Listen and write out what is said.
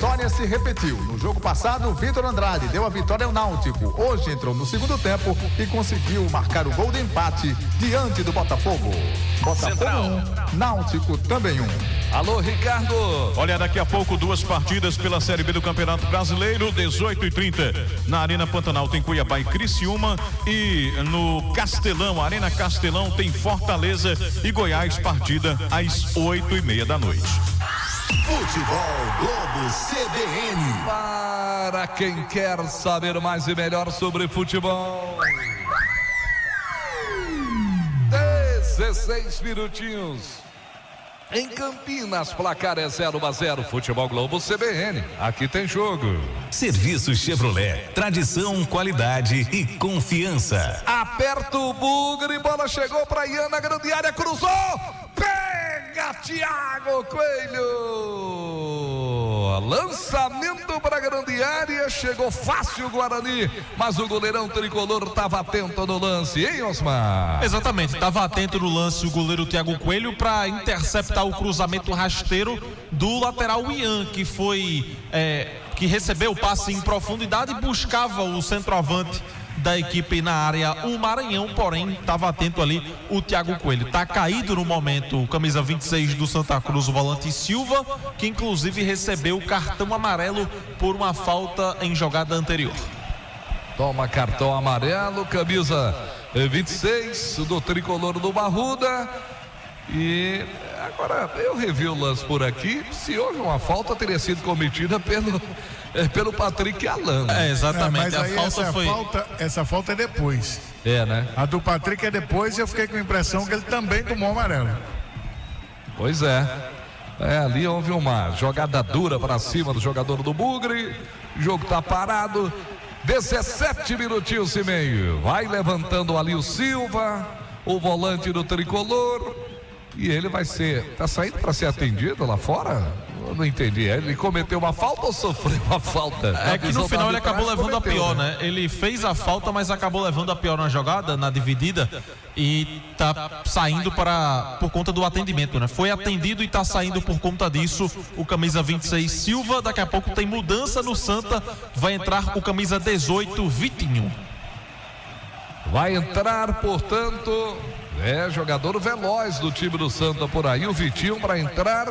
história se repetiu. No jogo passado, o Vitor Andrade deu a vitória ao Náutico. Hoje entrou no segundo tempo e conseguiu marcar o gol de empate diante do Botafogo. Botafogo 1, Náutico também 1. Alô, Ricardo. Olha, daqui a pouco 2 partidas pela Série B do Campeonato Brasileiro, 18h30. Na Arena Pantanal tem Cuiabá e Criciúma. E no Castelão, Arena Castelão, tem Fortaleza e Goiás, partida às 8h30 da noite. Futebol Globo CBN. Para quem quer saber mais e melhor sobre futebol. 16 minutinhos. Em Campinas, placar é 0-0. Futebol Globo CBN. Aqui tem jogo. Serviço Chevrolet. Tradição, qualidade e confiança. Aperta o bugre. Bola chegou para Ian na grande área. Cruzou. Pega Thiago Coelho. Lançamento para a grande área. Chegou fácil o Guarani. Mas o goleirão tricolor estava atento no lance, hein, Osmar? Exatamente, estava atento no lance o goleiro Thiago Coelho para interceptar o cruzamento rasteiro do lateral Ian, que foi que recebeu o passe em profundidade e buscava o centroavante da equipe na área, o Maranhão, porém estava atento ali o Thiago Coelho. Está caído no momento o camisa 26 do Santa Cruz, o volante Silva, que inclusive recebeu o cartão amarelo por uma falta em jogada anterior. Toma cartão amarelo, camisa 26 do tricolor do Barruda. E agora eu revi o lance por aqui. Se houve uma falta, teria sido cometida pelo Patrick Alan. Exatamente. Mas aí essa falta é depois. Né? A do Patrick é depois e eu fiquei com a impressão que ele também tomou amarelo. Pois é. Ali houve uma jogada dura para cima do jogador do Bugre. O jogo tá parado. 17 minutinhos e meio. Vai levantando ali o Silva, o volante do tricolor. E ele tá saindo para ser atendido lá fora? Eu não entendi. Ele cometeu uma falta ou sofreu uma falta? É que no final ele acabou levando a pior, né? Ele fez a falta, mas acabou levando a pior na jogada, na dividida, e tá saindo por conta do atendimento, né? Foi atendido e tá saindo por conta disso o camisa 26 Silva. Daqui a pouco tem mudança no Santa, vai entrar o camisa 18 Vitinho. Vai entrar, portanto, jogador veloz do time do Santa por aí, o Vitinho para entrar.